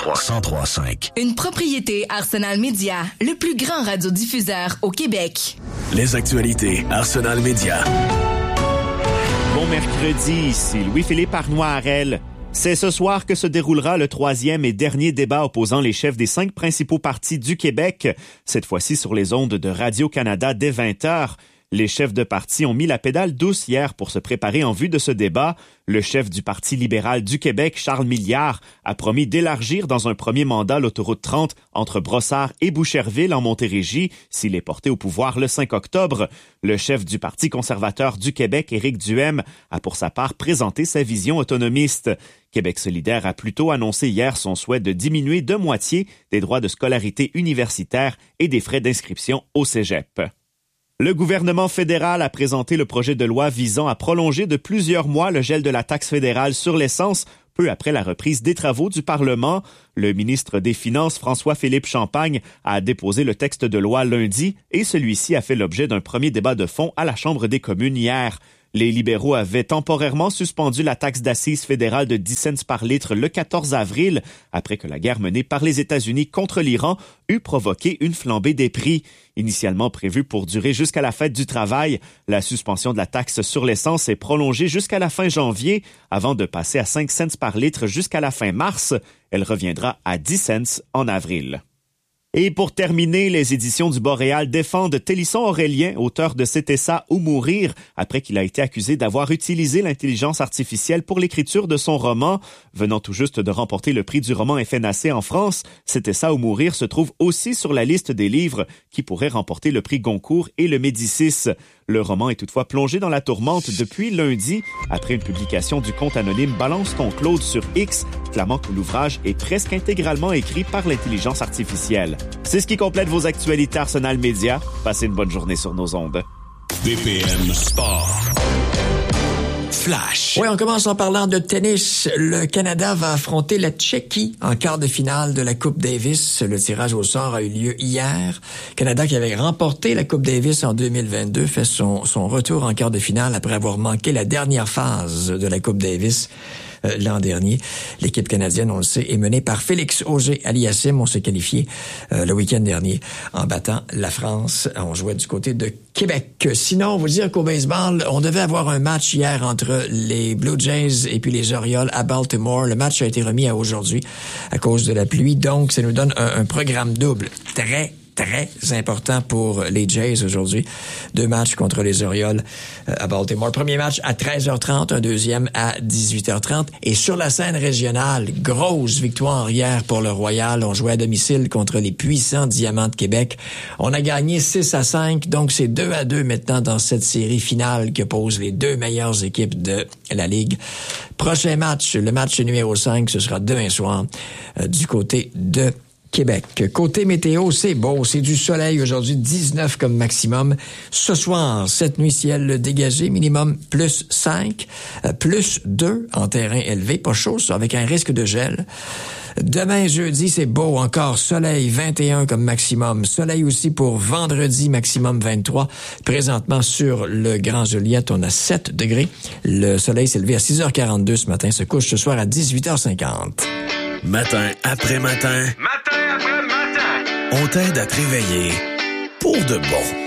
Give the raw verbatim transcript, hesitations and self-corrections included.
trois, cent trois virgule cinq. Une propriété Arsenal Média, le plus grand radiodiffuseur au Québec. Les actualités Arsenal Média. Bon mercredi, ici Louis-Philippe Arnois-Harel. C'est ce soir que se déroulera le troisième et dernier débat opposant les chefs des cinq principaux partis du Québec, cette fois-ci sur les ondes de Radio-Canada dès vingt heures. Les chefs de parti ont mis la pédale douce hier pour se préparer en vue de ce débat. Le chef du Parti libéral du Québec, Charles Milliard, a promis d'élargir dans un premier mandat l'autoroute trente entre Brossard et Boucherville en Montérégie s'il est porté au pouvoir le cinq octobre. Le chef du Parti conservateur du Québec, Éric Duhaime, a pour sa part présenté sa vision autonomiste. Québec solidaire a plutôt annoncé hier son souhait de diminuer de moitié des droits de scolarité universitaire et des frais d'inscription au cégep. Le gouvernement fédéral a présenté le projet de loi visant à prolonger de plusieurs mois le gel de la taxe fédérale sur l'essence, peu après la reprise des travaux du Parlement. Le ministre des Finances, François-Philippe Champagne, a déposé le texte de loi lundi et celui-ci a fait l'objet d'un premier débat de fond à la Chambre des communes hier. Les libéraux avaient temporairement suspendu la taxe d'assises fédérale de dix cents par litre le quatorze avril, après que la guerre menée par les États-Unis contre l'Iran eut provoqué une flambée des prix. Initialement prévue pour durer jusqu'à la fête du travail, la suspension de la taxe sur l'essence est prolongée jusqu'à la fin janvier, avant de passer à cinq cents par litre jusqu'à la fin mars. Elle reviendra à dix cents en avril. Et pour terminer, les éditions du Boréal défendent Télisson Aurélien, auteur de C'était ça ou mourir, après qu'il a été accusé d'avoir utilisé l'intelligence artificielle pour l'écriture de son roman. Venant tout juste de remporter le prix du roman F N A C en France, C'était ça ou mourir se trouve aussi sur la liste des livres qui pourraient remporter le prix Goncourt et le Médicis. Le roman est toutefois plongé dans la tourmente depuis lundi, après une publication du compte anonyme Balance ton Claude sur X, clamant que l'ouvrage est presque intégralement écrit par l'intelligence artificielle. C'est ce qui complète vos actualités Arsenal Média. Passez une bonne journée sur nos ondes. D P M Sport. Flash. Oui, on commence en parlant de tennis. Le Canada va affronter la Tchéquie en quart de finale de la Coupe Davis. Le tirage au sort a eu lieu hier. Canada, qui avait remporté la Coupe Davis en deux mille vingt-deux, fait son, son retour en quart de finale après avoir manqué la dernière phase de la Coupe Davis euh, l'an dernier. L'équipe canadienne, on le sait, est menée par Félix Auger-Aliassime. On s'est qualifié euh, le week-end dernier en battant la France. On jouait du côté de Québec. Sinon, on vous dire qu'au baseball, on devait avoir un match hier entre les Blue Jays et puis les Orioles à Baltimore. Le match a été remis à aujourd'hui à cause de la pluie. Donc, ça nous donne un, un programme double très, très important pour les Jays aujourd'hui. Deux matchs contre les Orioles à Baltimore. Premier match à treize heures trente, un deuxième à dix-huit heures trente. Et sur la scène régionale, grosse victoire hier pour le Royal. On jouait à domicile contre les puissants Diamants de Québec. On a gagné six à cinq, donc c'est deux à deux maintenant dans cette série finale que posent les deux meilleures équipes de la Ligue. Prochain match, le match numéro cinq, ce sera demain soir euh, du côté de Québec. Côté météo, c'est beau, c'est du soleil aujourd'hui, dix-neuf comme maximum. Ce soir, cette nuit, ciel dégagé, minimum plus cinq, euh, plus deux en terrain élevé, pas chaud, ça, avec un risque de gel. Demain, jeudi, c'est beau, encore soleil, vingt et un comme maximum. Soleil aussi pour vendredi, maximum vingt-trois. Présentement, sur le Grand Joliette, on a sept degrés. Le soleil s'est levé à six heures quarante-deux ce matin, se couche ce soir à dix-huit heures cinquante. Matin après matin. Matin après matin. On t'aide à te réveiller pour de bon.